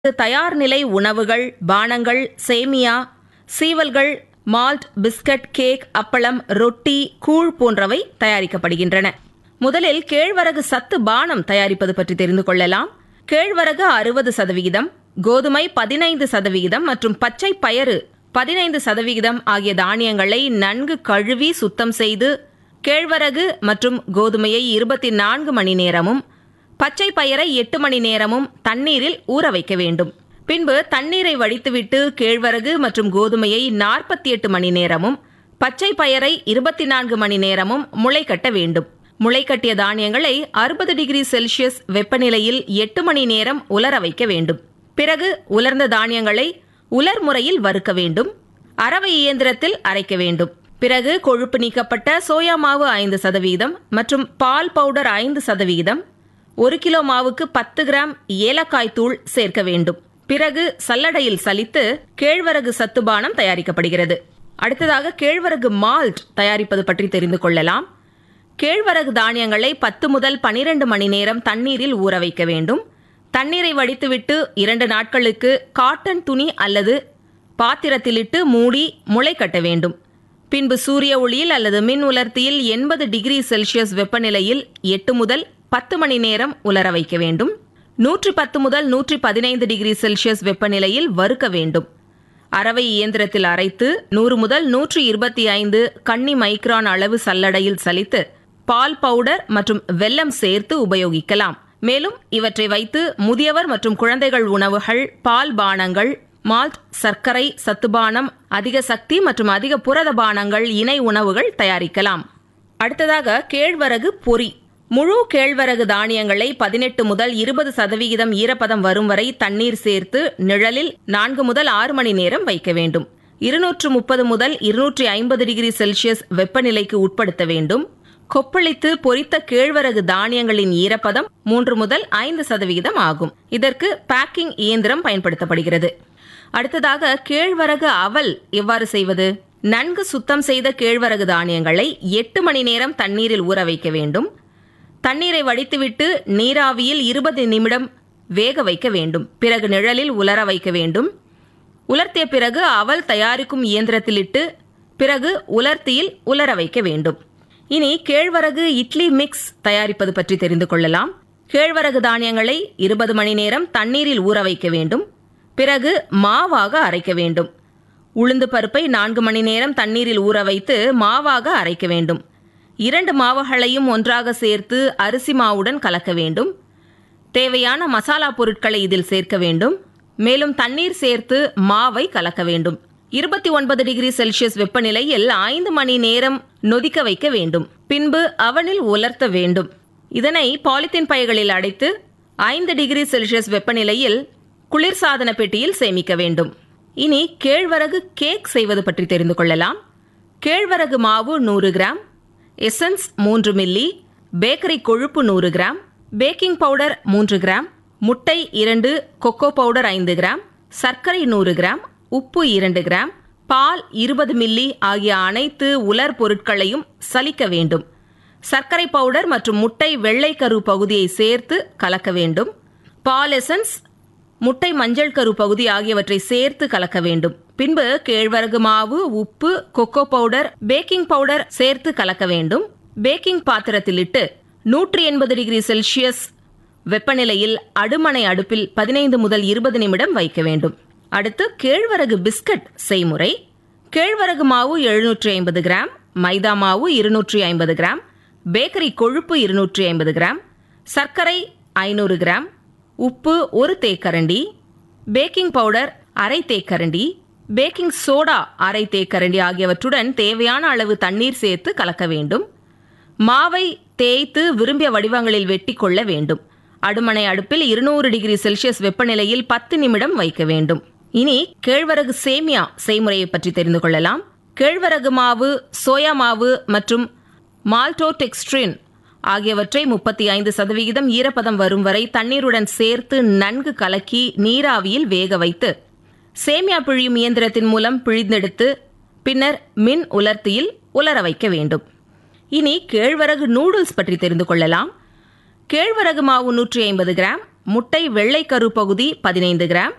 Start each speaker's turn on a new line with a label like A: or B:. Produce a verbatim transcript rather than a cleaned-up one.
A: தயார் நிலை உணவுகள், பானங்கள், சேமியா, சீவல்கள், மால்ட், பிஸ்கட், கேக், அப்பளம், ரொட்டி, கூழ் போன்றவை தயாரிக்கப்படுகின்றன. முதலில் கேழ்வரகு சத்து பானம் தயாரிப்பது பற்றி தெரிந்து கொள்ளலாம். கேழ்வரகு அறுபது சதவிகிதம், கோதுமை பதினைந்து சதவிகிதம் மற்றும் பச்சை பயறு பதினைந்து சதவிகிதம் ஆகிய தானியங்களை நன்கு கழுவி சுத்தம் செய்து கேழ்வரகு மற்றும் கோதுமையை இருபத்தி நான்கு மணி நேரமும் பச்சை பயரை எட்டு மணி நேரமும் தண்ணீரில் ஊற வைக்க வேண்டும். பின்பு தண்ணீரை வடித்துவிட்டு கேழ்வரகு மற்றும் கோதுமையை நாற்பத்தி எட்டு மணி நேரமும் பச்சை பயரை இருபத்தி நான்கு மணி நேரமும் முளைக்கட்ட வேண்டும். முளைக்கட்டிய தானியங்களை அறுபது டிகிரி செல்சியஸ் வெப்பநிலையில் எட்டு மணி நேரம் உலர வைக்க வேண்டும். பிறகு உலர்ந்த தானியங்களை உலர் முறையில் வறுக்க வேண்டும். அரவை இயந்திரத்தில் அரைக்க வேண்டும். பிறகு கொழுப்பு நீக்கப்பட்ட சோயா மாவு ஐந்து சதவீதம் மற்றும் பால் பவுடர் ஐந்து சதவீதம், ஒரு கிலோ மாவுக்கு பத்து கிராம் ஏலக்காய் தூள் சேர்க்க வேண்டும். பிறகு சல்லடையில் சலித்து கேழ்வரகு சத்துபானம் தயாரிக்கப்படுகிறது. அடுத்ததாக கேழ்வரகு மால்ட் தயாரிப்பது பற்றி தெரிந்து கொள்ளலாம். கேழ்வரகு தானியங்களை பத்து முதல் பனிரெண்டு மணி நேரம் தண்ணீரில் ஊற வைக்க வேண்டும். தண்ணீரை வடித்துவிட்டு இரண்டு நாட்களுக்கு காட்டன் துணி அல்லது பாத்திரத்திலிட்டு மூடி முளை கட்ட வேண்டும். பின்பு சூரிய ஒளியில் அல்லது மின் உலர்த்தியில் எண்பது டிகிரி செல்சியஸ் வெப்பநிலையில் எட்டு முதல் பத்து மணி நேரம் உலர வைக்க வேண்டும். நூற்றி பத்து முதல் நூற்றி பதினைந்து டிகிரி செல்சியஸ் வெப்பநிலையில் வறுக்க வேண்டும். அரவை இயந்திரத்தில் அரைத்து நூறு முதல் நூற்றி இருபத்தி ஐந்து கன்னி மைக்ரான் அளவு சல்லடையில் சலித்து பால் பவுடர் மற்றும் வெல்லம் சேர்த்து உபயோகிக்கலாம். மேலும் இவற்றை வைத்து முதியவர் மற்றும் குழந்தைகள் உணவுகள், பால் பானங்கள், மால்ட், சர்க்கரை, சத்துபானம், அதிக சக்தி மற்றும் அதிக புரத பானங்கள், இணை உணவுகள் தயாரிக்கலாம். அடுத்ததாக கேழ்வரகு பொரி. முழு கேழ்வரகு தானியங்களை பதினெட்டு முதல் இருபது சதவிகிதம் ஈரப்பதம் வரும் வரை தண்ணீர் சேர்த்து நிழலில் நான்கு முதல் ஆறு மணி நேரம் வைக்க வேண்டும். இருநூற்று முப்பது முதல் இருநூற்றி ஐம்பது டிகிரி செல்சியஸ் வெப்பநிலைக்கு உட்படுத்த வேண்டும். கொப்பளித்து பொரித்த கேழ்வரகு தானியங்களின் ஈரப்பதம் மூன்று முதல் ஐந்து சதவிகிதம் ஆகும். இதற்கு பேக்கிங் இயந்திரம் பயன்படுத்தப்படுகிறது. அடுத்ததாக கேழ்வரகு அவல் எவ்வாறு செய்வது? நன்கு சுத்தம் செய்த கேழ்வரகு தானியங்களை எட்டு மணி நேரம் தண்ணீரில் ஊற வைக்க வேண்டும். தண்ணீரை வடித்துவிட்டு நீராவியில் இருபது நிமிடம் வேக வைக்க வேண்டும். பிறகு நிழலில் உலர வைக்க வேண்டும். உலர்த்திய பிறகு அவல் தயாரிக்கும் இயந்திரத்திலிட்டு பிறகு உலர்த்தியில் உலர வைக்க வேண்டும். இனி கேழ்வரகு இட்லி மிக்ஸ் தயாரிப்பது பற்றி தெரிந்து கொள்ளலாம். கேழ்வரகு தானியங்களை இருபது மணி நேரம் தண்ணீரில் ஊற வைக்க வேண்டும். பிறகு மாவாக அரைக்க வேண்டும். உளுந்து பருப்பை நான்கு மணி நேரம் தண்ணீரில் ஊற வைத்து மாவாக அரைக்க வேண்டும். இரண்டு மாவுகளையும் ஒன்றாக சேர்த்து அரிசி மாவுடன் கலக்க வேண்டும். தேவையான மசாலா பொருட்களை இதில் சேர்க்க வேண்டும். மேலும் தண்ணீர் சேர்த்து மாவை கலக்க வேண்டும். இருபத்தி ஒன்பது டிகிரி செல்சியஸ் வெப்பநிலையில் ஐந்து மணி நேரம் நொதிக்க வைக்க வேண்டும். பின்பு அவனில் உலர்த்த வேண்டும். இதனை பாலித்தீன் பைகளில் அடைத்து ஐந்து டிகிரி செல்சியஸ் வெப்பநிலையில் குளிர்சாதன பெட்டியில் சேமிக்க வேண்டும். இனி கேழ்வரகு கேக் செய்வது பற்றி தெரிந்து கொள்ளலாம். கேழ்வரகு மாவு நூறு கிராம், எசன்ஸ் மூன்று மில்லி, பேக்கரி கொழுப்பு நூறு கிராம், பேக்கிங் பவுடர் மூன்று கிராம், முட்டை இரண்டு, கொக்கோ பவுடர் ஐந்து கிராம், சர்க்கரை நூறு கிராம், உப்பு இரண்டு கிராம், பால் இருபது மில்லி ஆகிய அனைத்து உலர் பொருட்களையும் சலிக்க வேண்டும். சர்க்கரை பவுடர் மற்றும் முட்டை வெள்ளை கரு பகுதியை சேர்த்து கலக்க வேண்டும். பால் எசன்ஸ், முட்டை மஞ்சள் கரு பகுதி ஆகியவற்றை சேர்த்து கலக்க வேண்டும். பின்பு கேழ்வரகு மாவு, உப்பு, கொக்கோ பவுடர், பேக்கிங் பவுடர் சேர்த்து கலக்க வேண்டும். பேக்கிங் பாத்திரத்தில் இட்டு நூற்றி எண்பது டிகிரி செல்சியஸ் வெப்பநிலையில் அடுமனை அடுப்பில் பதினைந்து முதல் இருபது நிமிடம் வைக்க வேண்டும். அடுத்து கேழ்வரகு பிஸ்கட் செய்முறை. கேழ்வரகு மாவு எழுநூற்றி ஐம்பது கிராம், மைதா மாவு இருநூற்றி ஐம்பது கிராம், பேக்கரி கொழுப்பு இருநூற்றி ஐம்பது கிராம், சர்க்கரை ஐநூறு கிராம், உப்பு ஒரு தேக்கரண்டி, பேக்கிங் பவுடர் அரை தேக்கரண்டி, பேக்கிங் சோடா அரை தேக்கரண்டி ஆகியவற்றுடன் தேவையான அளவு தண்ணீர் சேர்த்து கலக்க வேண்டும். மாவை தேய்த்து விரும்பிய வடிவங்களில் வெட்டி கொள்ள வேண்டும். அடுமனை அடுப்பில் இருநூறு டிகிரி செல்சியஸ் வெப்பநிலையில் பத்து நிமிடம் வைக்க வேண்டும். இனி கேழ்வரகு சேமியா செய்முறையை பற்றி தெரிந்து கொள்ளலாம். கேழ்வரகு மாவு, சோயா மாவு மற்றும் மால்டோடெக்ஸ்ட்ரின் ஆகியவற்றை முப்பத்தி ஐந்து சதவிகிதம் ஈரப்பதம் வரும் வரை தண்ணீருடன் சேர்த்து நன்கு கலக்கி நீராவியில் வேக வைத்து சேமியா பிழியும் இயந்திரத்தின் மூலம் பிழிந்தெடுத்து பின்னர் மின் உலர்த்தியில் உலர வைக்க வேண்டும். இனி கேழ்வரகு நூடுல்ஸ் பற்றி தெரிந்து கொள்ளலாம். கேழ்வரகு மாவு நூற்றி ஐம்பது கிராம், முட்டை வெள்ளை கரு பகுதி பதினைந்து கிராம்,